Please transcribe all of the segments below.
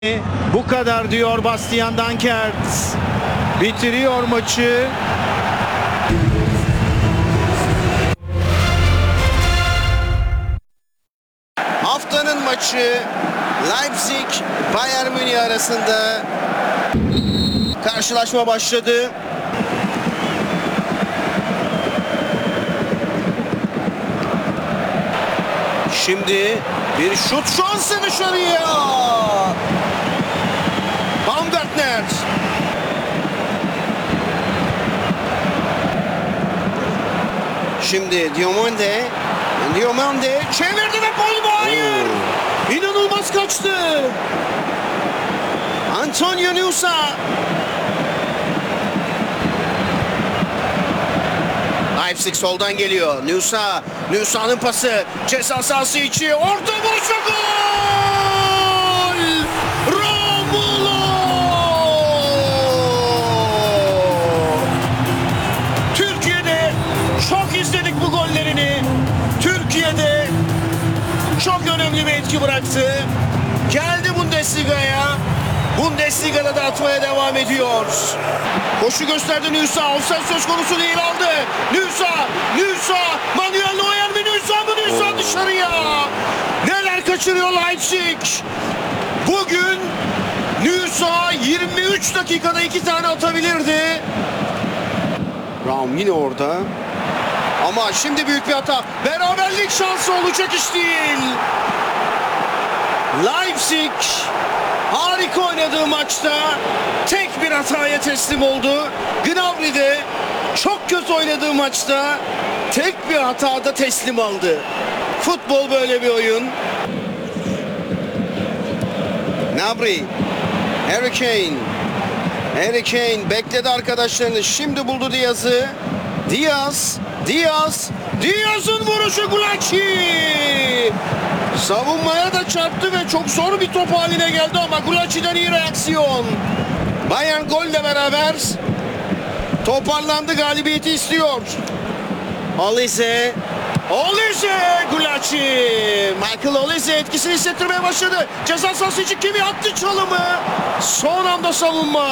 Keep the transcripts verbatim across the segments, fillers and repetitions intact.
Bu kadar diyor Bastian Dankert. Bitiriyor maçı. Haftanın maçı Leipzig Bayern Münih arasında karşılaşma başladı. Şimdi bir şut şansı dışarıya. Baumgartner. Şimdi Diomande. Diomande çevirdi ve gol mu? Hayır. İnanılmaz kaçtı. Antonio Nusa. Leipzig soldan geliyor. Nusa. Nusa'nın pası. Ceza sahası içi. Orta boş ve gol! Romulo! Türkiye'de çok izledik bu gollerini. Türkiye'de çok önemli bir etki bıraktı. Geldi Bundesliga'ya. Bundesliga'da da atmaya devam ediyor. Koşu gösterdi Nusa. Offside söz konusu değil, aldı. Nusa, Nusa, Manuel Neuer mi Nusa mı Nusa dışarıya. Neler kaçırıyor Leipzig. Bugün Nusa yirmi üç dakikada iki tane atabilirdi. Raum yine orada. Ama şimdi büyük bir hata. Beraberlik şansı olacak iş değil. Leipzig harika oynadığı maçta tek bir hataya teslim oldu. Gnabry de çok kötü oynadığı maçta tek bir hatada teslim aldı. Futbol böyle bir oyun. Gnabry, Harry Kane. Harry Kane bekledi arkadaşlarını. Şimdi buldu Diaz'ı. Diaz, Diaz, Diaz'ın vuruşu Gulacsi. Savunmaya da çarptı ve çok zor bir top haline geldi ama Gulacsi'den iyi reaksiyon. Bayern golle beraber toparlandı, galibiyeti istiyor. Olise, Olise, Gulacsi. Michael Olise etkisini hissettirmeye başladı. Ceza sahası için kimi attı çalımı. Son anda savunma.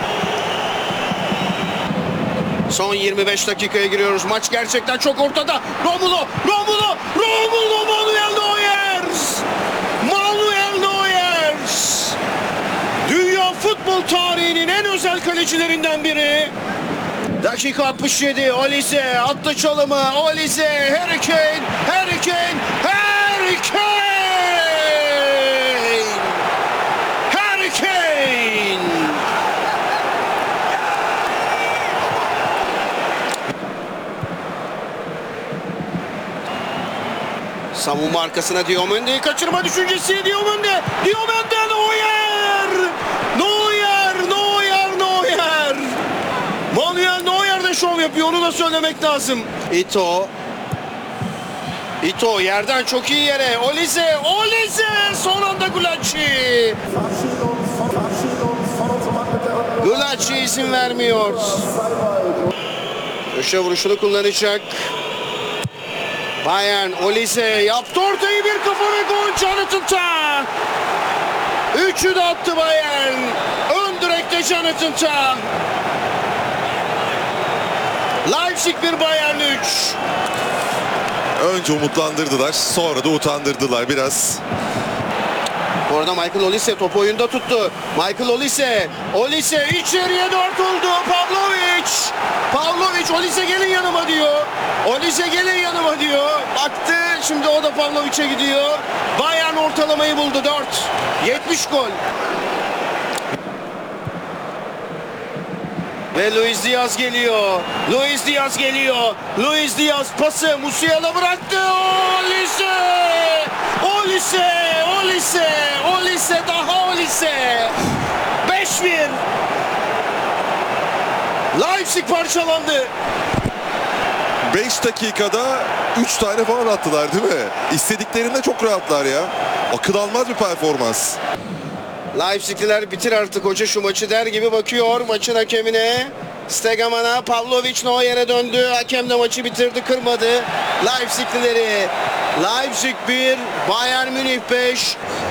Son yirmi beş dakikaya giriyoruz. Maç gerçekten çok ortada. Romulo, Romulo, Romulo, Manuel Neuer. Manuel Neuer. Dünya futbol tarihinin en özel kalecilerinden biri. Dakika altmış yedi. Olise attı çalımı. Olise, Harry Kane, Harry Kane, Harry Kane. Harry Kane. Savunma arkasına Diomande'yi kaçırma düşüncesi. Diomande, Diomande, Neuer! Neuer, Neuer, Neuer! Manuel Neuer de şov yapıyor, onu da söylemek lazım. Ito. Ito yerden çok iyi yere. Olise, Olise! Son anda Gulacsi. Gulacsi izin vermiyor. Köşe vuruşunu kullanacak. Bayern, Olise yaptı ortayı, bir kafa ve gol. Jonathan Tah. Üçü de attı Bayern. Ön direkte Jonathan Tah. Leipzig bir, Bayern üç. Önce umutlandırdılar, sonra da utandırdılar biraz. Bu arada Michael Olise topu oyunda tuttu. Michael Olise, Olise içeriye dört oldu. Pavlovic, Pavlovic, Olise gelin yanıma diyor. Olise gelin yanıma diyor. Baktı, şimdi o da Pavlovic'e gidiyor. Bayern ortalamayı buldu, dört. yetmiş gol. Ve Luis Diaz geliyor. Luis Diaz geliyor. Luis Diaz pası Musiala bıraktı. Olise! Olise! Olise! Olise, daha Olise! beş bir. Leipzig parçalandı. beş dakikada üç tane falan attılar değil mi? İstediklerinde çok rahatlar ya. Akıl almaz bir performans. Leipzigliler bitir artık hoca şu maçı der gibi bakıyor maçın hakemine. Stegeman'a, Pavlovic Neuer'e döndü. Hakem de maçı bitirdi, kırmadı. Leipziglileri. Leipzig bir, Bayern Münih beş.